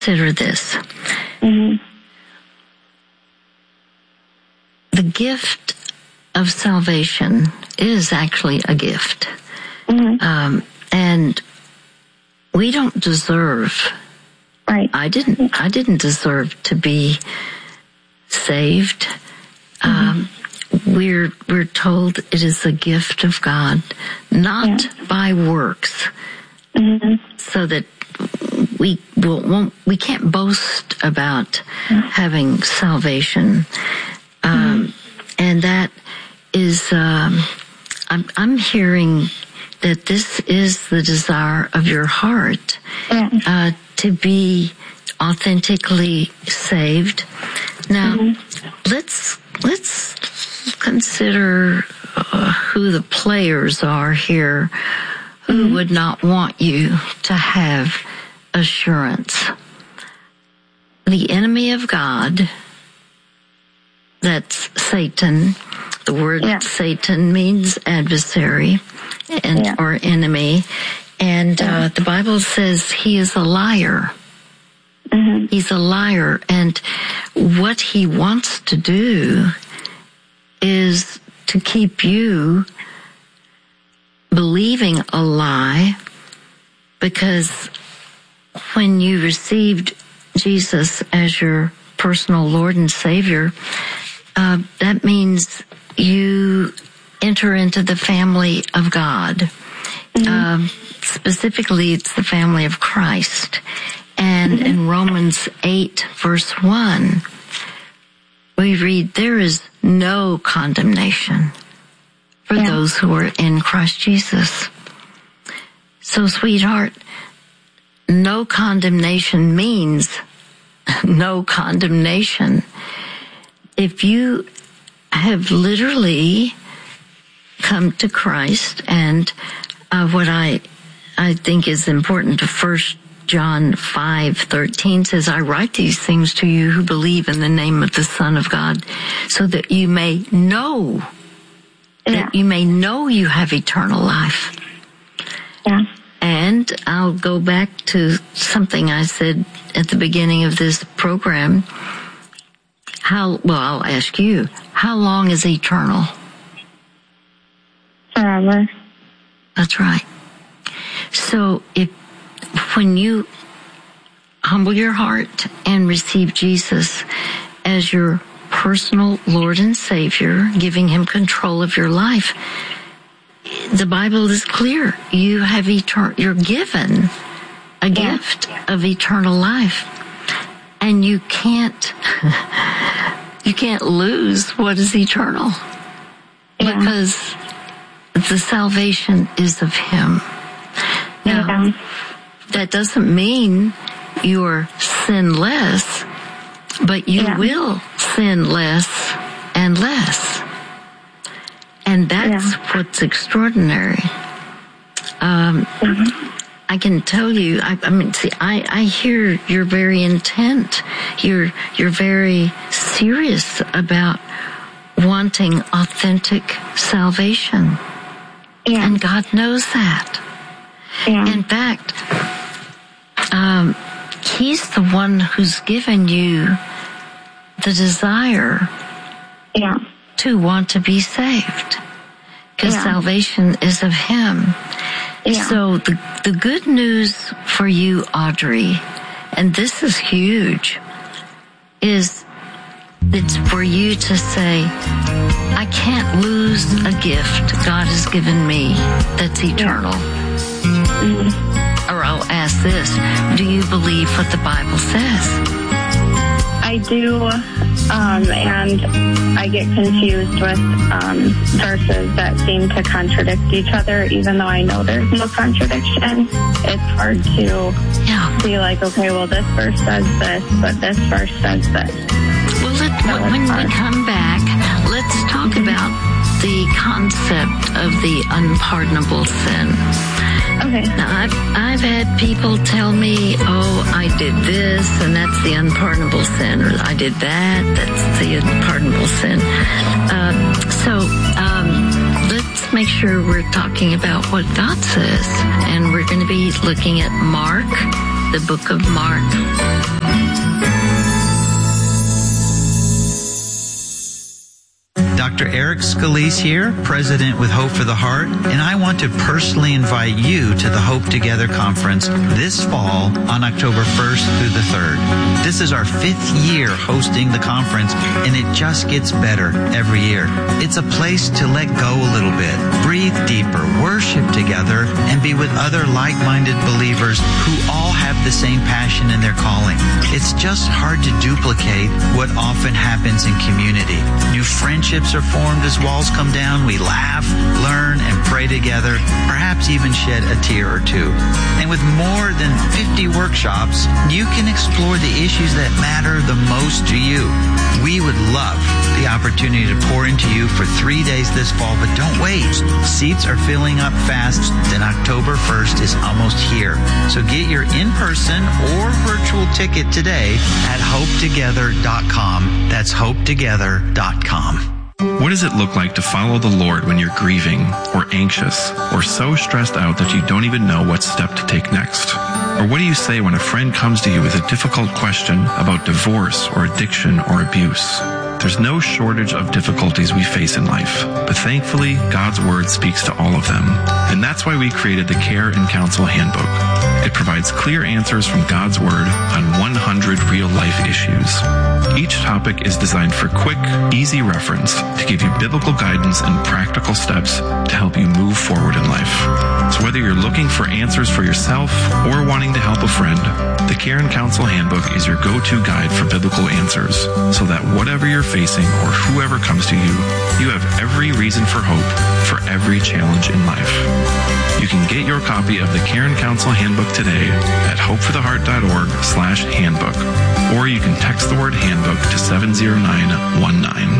Consider this. The gift of salvation is actually a gift. And we don't deserve. Right. I didn't deserve to be saved. We're told it is a gift of God, not by works, so that we can't boast about having salvation, and that is. I'm hearing that this is the desire of your heart, to be authentically saved. Now, let's consider who the players are here who would not want you to have assurance. The enemy of God, that's Satan. The word Satan means adversary or enemy. And the Bible says he is a liar. He's a liar. And what he wants to do is to keep you believing a lie, because when you received Jesus as your personal Lord and Savior, that means you enter into the family of God. Specifically, it's the family of Christ. And in Romans 8, verse 1, we read, there is no condemnation for those who are in Christ Jesus. So, sweetheart, no condemnation means no condemnation. If you have literally come to Christ, and what I think is important, to 1 John 5:13 says, I write these things to you who believe in the name of the Son of God, so that you may know, that you may know you have eternal life. And I'll go back to something I said at the beginning of this program. I'll ask you, how long is eternal? Forever. That's right. So when you humble your heart and receive Jesus as your personal Lord and Savior, giving him control of your life, the Bible is clear. You have you're given a gift of eternal life. And you can't lose what is eternal, because the salvation is of him. Now, that doesn't mean you're sinless, but you will sin less and less. And that's what's extraordinary. I can tell you, I hear you're very intent. You're very serious about wanting authentic salvation. And God knows that. In fact, he's the one who's given you the desire to want to be saved, because salvation is of him. So the good news for you, Audrey, and this is huge, is it's for you to say, I can't lose a gift God has given me that's eternal. Or I'll ask this, do you believe what the Bible says? I do, and I get confused with verses that seem to contradict each other, even though I know there's no contradiction. It's hard to be like, okay, well, this verse says this, but this verse says this. Well, when we come back, let's talk about the concept of the unpardonable sin. Okay. Now, I've had people tell me, oh, I did this, and that's the unpardonable sin, or I did that, that's the unpardonable sin. Let's make sure we're talking about what God says, and we're going to be looking at Mark the book of Mark. Dr. Eric Scalise here, President with Hope for the Heart, and I want to personally invite you to the Hope Together Conference this fall on October 1st through the 3rd. This is our 5th year hosting the conference, and it just gets better every year. It's a place to let go a little bit, breathe deeper, worship together, and be with other like-minded believers who all have the same passion in their calling. It's just hard to duplicate what often happens in community. New friendships are formed as walls come down. We laugh, learn, and pray together, perhaps even shed a tear or two. And with more than 50 workshops, you can explore the issues that matter the most to you. We would love the opportunity to pour into you for 3 days this fall, but don't wait. Seats are filling up fast, and October 1st is almost here. So get your in-person or virtual ticket today at hopetogether.com. That's hopetogether.com. What does it look like to follow the Lord when you're grieving or anxious or so stressed out that you don't even know what step to take next? Or what do you say when a friend comes to you with a difficult question about divorce or addiction or abuse? There's no shortage of difficulties we face in life, but thankfully, God's Word speaks to all of them. And that's why we created the Care and Counsel Handbook. It provides clear answers from God's Word on 100 real-life issues. Each topic is designed for quick, easy reference to give you biblical guidance and practical steps to help you move forward in life. So whether you're looking for answers for yourself or wanting to help a friend, the Care and Counsel Handbook is your go-to guide for biblical answers, so that whatever you're facing or whoever comes to you, you have every reason for hope for every challenge in life. You can get your copy of the Care and Counsel Handbook today at hopefortheheart.org/handbook, or you can text the word handbook to 70919.